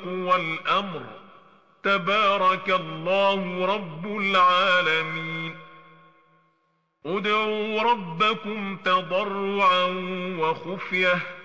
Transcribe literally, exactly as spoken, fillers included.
الخلق والأمر تبارك الله رب العالمين. ادعوا ربكم تضرعا وخفية